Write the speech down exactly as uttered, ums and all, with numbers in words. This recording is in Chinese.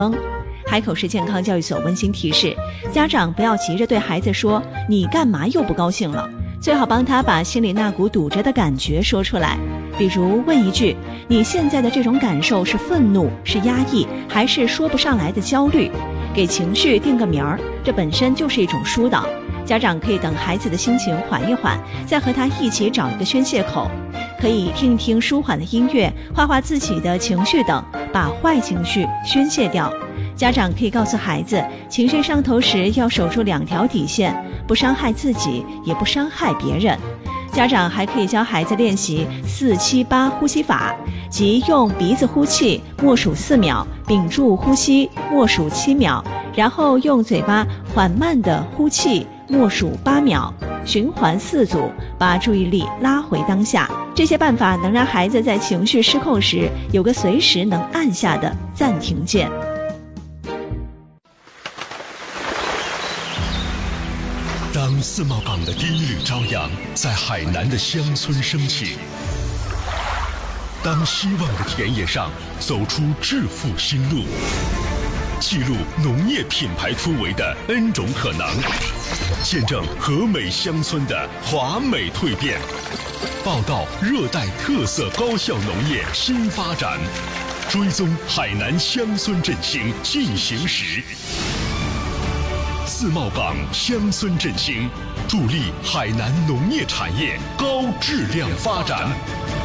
海口市健康教育所温馨提示，家长不要急着对孩子说你干嘛又不高兴了，最好帮他把心里那股堵着的感觉说出来。比如问一句，你现在的这种感受是愤怒，是压抑，还是说不上来的焦虑？给情绪定个名儿，这本身就是一种疏导。家长可以等孩子的心情缓一缓，再和他一起找一个宣泄口，可以听一听舒缓的音乐，画画自己的情绪等，把坏情绪宣泄掉。家长可以告诉孩子，情绪上头时要守住两条底线，不伤害自己，也不伤害别人。家长还可以教孩子练习四七八呼吸法，即用鼻子呼气默数四秒，屏住呼吸默数七秒，然后用嘴巴缓慢地呼气默数八秒，循环四组，把注意力拉回当下。这些办法能让孩子在情绪失控时有个随时能按下的暂停键。 当自贸港的第一缕朝阳在海南的乡村升起，当希望的田野上走出致富新路，记录农业品牌突围的 N 种可能，见证和美乡村的华美蜕变，报道热带特色高效农业新发展，追踪海南乡村振兴进行时。自贸港乡村振兴，助力海南农业产业高质量发展。